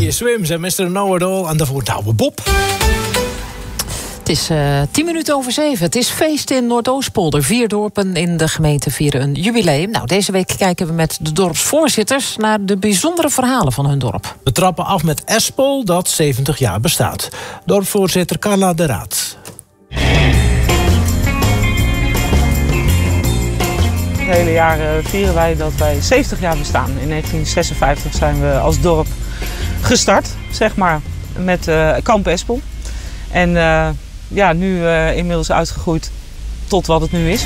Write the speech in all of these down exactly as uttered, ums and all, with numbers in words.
je Swims en mister Know-It-All en daarvoor Douwe Bob. Het is uh, tien minuten over zeven. Het is feest in Noordoostpolder. Vier dorpen in de gemeente vieren een jubileum. Nou, deze week kijken we met de dorpsvoorzitters naar de bijzondere verhalen van hun dorp. We trappen af met Espel, dat zeventig jaar bestaat. Dorpsvoorzitter Carla de Raad. Het hele jaar vieren wij dat wij zeventig jaar bestaan. In negentien zesenvijftig zijn we als dorp gestart, zeg maar, met uh, Kamp Espel. En uh, ja, nu uh, inmiddels uitgegroeid tot wat het nu is.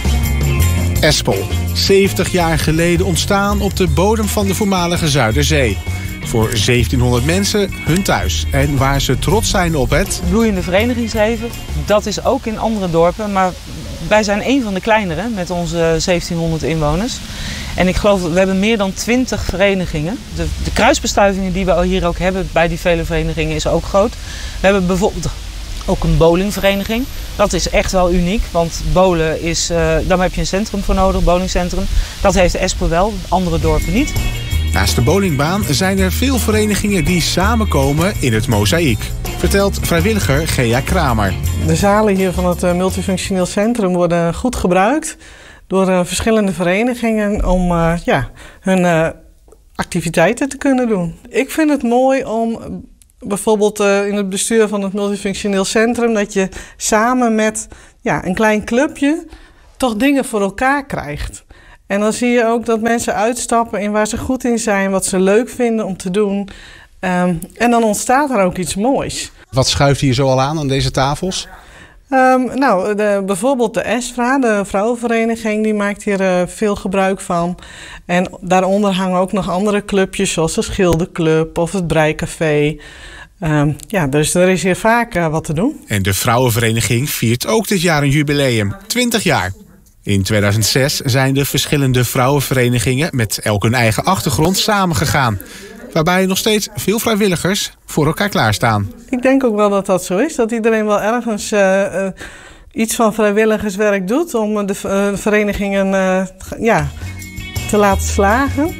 Espel, zeventig jaar geleden ontstaan op de bodem van de voormalige Zuiderzee. Voor zeventienhonderd mensen hun thuis. En waar ze trots zijn op het bloeiende verenigingsleven. Dat is ook in andere dorpen, maar wij zijn een van de kleinere met onze zeventienhonderd inwoners. En ik geloof dat we hebben meer dan twintig verenigingen. De, de kruisbestuivingen die we hier ook hebben bij die vele verenigingen is ook groot. We hebben bijvoorbeeld ook een bowlingvereniging. Dat is echt wel uniek, want bowlen is, uh, daar heb je een centrum voor nodig, een bowlingcentrum. Dat heeft Espel wel, andere dorpen niet. Naast de bowlingbaan zijn er veel verenigingen die samenkomen in het mozaïek, vertelt vrijwilliger Gea Kramer. De zalen hier van het multifunctioneel centrum worden goed gebruikt door uh, verschillende verenigingen om uh, ja, hun uh, activiteiten te kunnen doen. Ik vind het mooi om bijvoorbeeld uh, in het bestuur van het multifunctioneel centrum dat je samen met ja, een klein clubje toch dingen voor elkaar krijgt. En dan zie je ook dat mensen uitstappen in waar ze goed in zijn, wat ze leuk vinden om te doen. Um, en dan ontstaat er ook iets moois. Wat schuift hier zo al aan aan deze tafels? Um, nou, de, bijvoorbeeld de ESFRA, de vrouwenvereniging, die maakt hier uh, veel gebruik van. En daaronder hangen ook nog andere clubjes, zoals de Schilderclub of het Breicafé. Um, ja, dus er is hier vaak uh, wat te doen. En de vrouwenvereniging viert ook dit jaar een jubileum, twintig jaar. In tweeduizend zes zijn de verschillende vrouwenverenigingen met elk hun eigen achtergrond samengegaan. Waarbij nog steeds veel vrijwilligers voor elkaar klaarstaan. Ik denk ook wel dat dat zo is. Dat iedereen wel ergens uh, uh, iets van vrijwilligerswerk doet om de uh, verenigingen uh, ja, te laten slagen.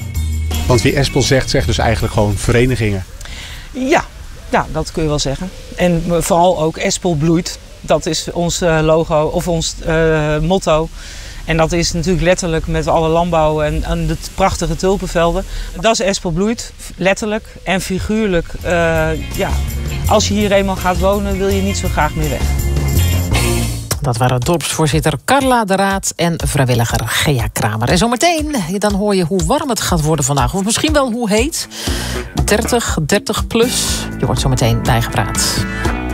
Want wie Espel zegt, zegt dus eigenlijk gewoon verenigingen. Ja, ja, dat kun je wel zeggen. En vooral ook Espel bloeit. Dat is ons logo of ons uh, motto. En dat is natuurlijk letterlijk met alle landbouw en, en de prachtige tulpenvelden. Dat is Espel bloeit, letterlijk en figuurlijk. Uh, ja, als je hier eenmaal gaat wonen, wil je niet zo graag meer weg. Dat waren dorpsvoorzitter Carla de Raad en vrijwilliger Gea Kramer. En zometeen, dan hoor je hoe warm het gaat worden vandaag. Of misschien wel hoe heet. dertig, dertig plus. Je wordt zometeen bijgepraat.